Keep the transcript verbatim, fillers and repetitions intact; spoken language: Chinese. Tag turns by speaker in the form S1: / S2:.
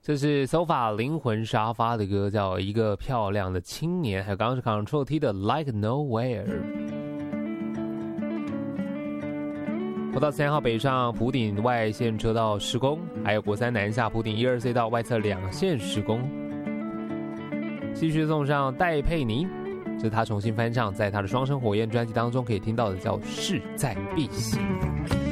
S1: 这是 Sofa 灵魂沙发的歌，叫一个漂亮的青年，还有刚刚是 Control T 的 Like Nowhere。国道三号北上埔顶外线车道施工，还有国三南下埔顶一二隧道外侧两线施工。继续送上戴佩妮，这是他重新翻唱，在他的双生火焰专辑当中可以听到的，叫势在必行。